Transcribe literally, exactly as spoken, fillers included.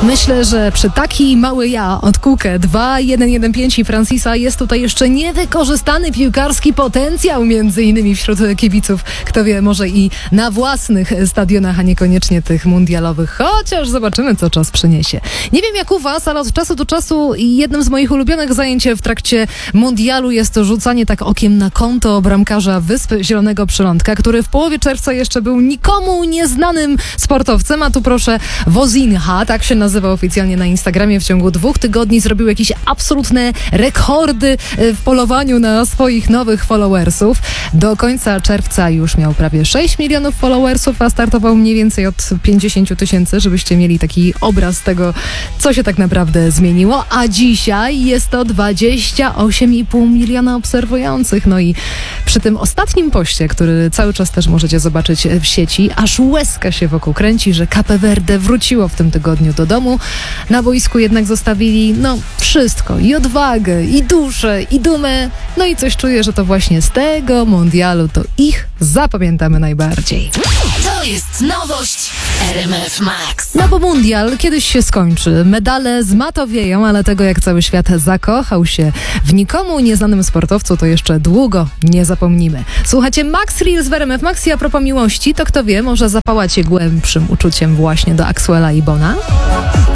Myślę, że przy taki mały ja od Kukę dwa jeden jeden pięć i Francisa jest tutaj jeszcze niewykorzystany piłkarski potencjał, między innymi wśród kibiców. Kto wie, może i na własnych stadionach, a niekoniecznie tych mundialowych. Chociaż zobaczymy, co czas przyniesie. Nie wiem jak u was, ale od czasu do czasu jednym z moich ulubionych zajęć w trakcie mundialu jest to rzucanie tak okiem na konto bramkarza Wysp Zielonego Przylądka, który w połowie czerwca jeszcze był nikomu nieznanym sportowcem, a tu proszę Wozinha, tak się nazywa oficjalnie na Instagramie, w ciągu dwóch tygodni zrobił jakieś absolutne rekordy w polowaniu na swoich nowych followersów. Do końca czerwca już miał prawie sześć milionów followersów, a startował mniej więcej od pięćdziesiąt tysięcy, żebyście mieli taki obraz tego, co się tak naprawdę zmieniło. A dzisiaj jest to dwadzieścia osiem i pół miliona obserwujących. No i przy tym ostatnim poście, który cały czas też możecie zobaczyć w sieci, aż łezka się wokół kręci, że Cape Verde wróciło w tym tygodniu do domu. Na boisku jednak zostawili, no, wszystko. I odwagę, i duszę, i dumę. No i coś czuję, że to właśnie z tego mundialu to ich zapamiętamy najbardziej. To jest nowość R M F Max. No bo mundial kiedyś się skończy. Medale zmatowieją, ale tego, jak cały świat zakochał się w nikomu nieznanym sportowcu, to jeszcze długo nie zapomnimy. Słuchajcie, Max Reels w R M F Max i a propos miłości, to kto wie, może zapałacie głębszym uczuciem właśnie do Axwella i Bona?